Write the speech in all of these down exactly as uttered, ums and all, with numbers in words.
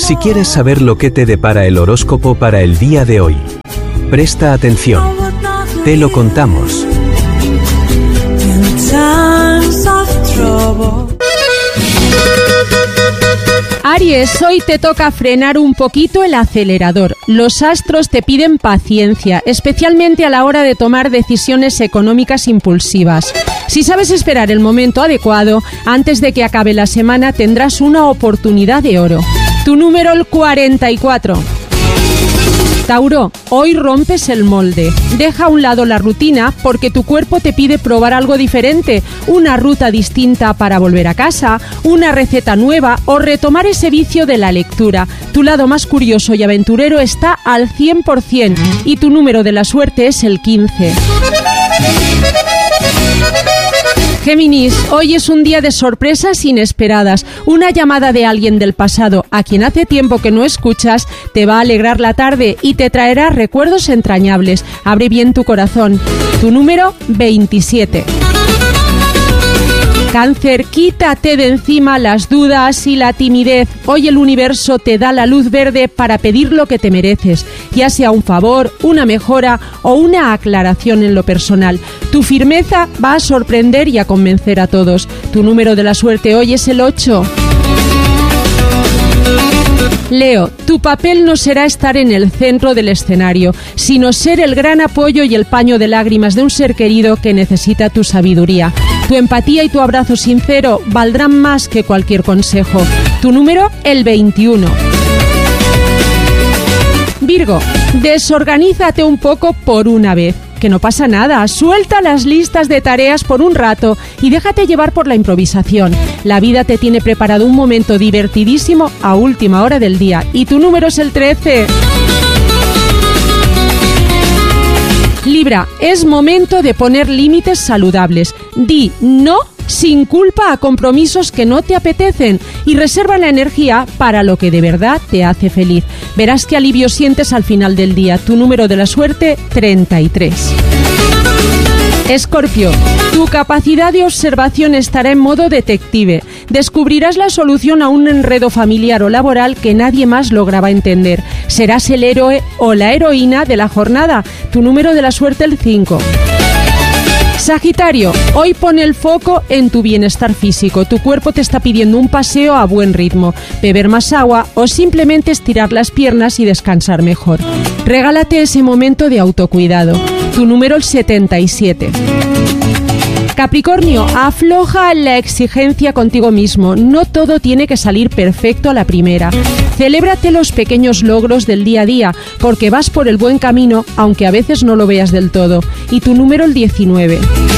Si quieres saber lo que te depara el horóscopo para el día de hoy, presta atención. Te lo contamos. Aries, hoy te toca frenar un poquito el acelerador. Los astros te piden paciencia, especialmente a la hora de tomar decisiones económicas impulsivas. Si sabes esperar el momento adecuado, antes de que acabe la semana tendrás una oportunidad de oro. Tu número, el cuarenta y cuatro. Tauro, hoy rompes el molde. Deja a un lado la rutina porque tu cuerpo te pide probar algo diferente, una ruta distinta para volver a casa, una receta nueva o retomar ese vicio de la lectura. Tu lado más curioso y aventurero está al cien por ciento y tu número de la suerte es el quince. Géminis, hoy es un día de sorpresas inesperadas. Una llamada de alguien del pasado a quien hace tiempo que no escuchas te va a alegrar la tarde y te traerá recuerdos entrañables. Abre bien tu corazón. Tu número, veintisiete. Cáncer, quítate de encima las dudas y la timidez. Hoy el universo te da la luz verde para pedir lo que te mereces, ya sea un favor, una mejora o una aclaración en lo personal. Tu firmeza va a sorprender y a convencer a todos. Tu número de la suerte hoy es el ocho. Leo, tu papel no será estar en el centro del escenario, sino ser el gran apoyo y el paño de lágrimas de un ser querido que necesita tu sabiduría. Tu empatía y tu abrazo sincero valdrán más que cualquier consejo. Tu número, el veintiuno. Virgo, desorganízate un poco por una vez. Que no pasa nada, suelta las listas de tareas por un rato y déjate llevar por la improvisación. La vida te tiene preparado un momento divertidísimo a última hora del día y tu número es el trece. Libra, es momento de poner límites saludables. Di no sin culpa a compromisos que no te apetecen y reserva la energía para lo que de verdad te hace feliz. Verás qué alivio sientes al final del día. Tu número de la suerte, treinta y tres. Escorpio, tu capacidad de observación estará en modo detective. Descubrirás la solución a un enredo familiar o laboral que nadie más lograba entender. Serás el héroe o la heroína de la jornada. Tu número de la suerte, el cinco. Sagitario, hoy pone el foco en tu bienestar físico. Tu cuerpo te está pidiendo un paseo a buen ritmo, beber más agua o simplemente estirar las piernas y descansar mejor. Regálate ese momento de autocuidado. Tu número, el setenta y siete. Capricornio, afloja la exigencia contigo mismo. No todo tiene que salir perfecto a la primera. Celébrate los pequeños logros del día a día, porque vas por el buen camino, aunque a veces no lo veas del todo. Y tu número, el diecinueve.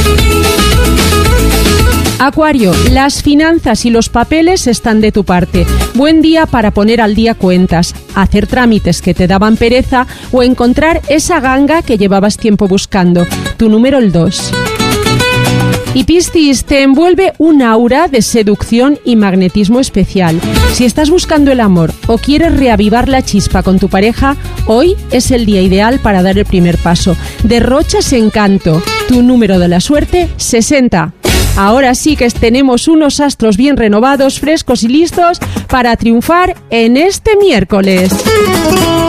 Acuario, las finanzas y los papeles están de tu parte. Buen día para poner al día cuentas, hacer trámites que te daban pereza o encontrar esa ganga que llevabas tiempo buscando. Tu número, el dos. Y Piscis, te envuelve un aura de seducción y magnetismo especial. Si estás buscando el amor o quieres reavivar la chispa con tu pareja, hoy es el día ideal para dar el primer paso. Derrochas encanto. Tu número de la suerte, sesenta. Ahora sí que tenemos unos astros bien renovados, frescos y listos para triunfar en este miércoles.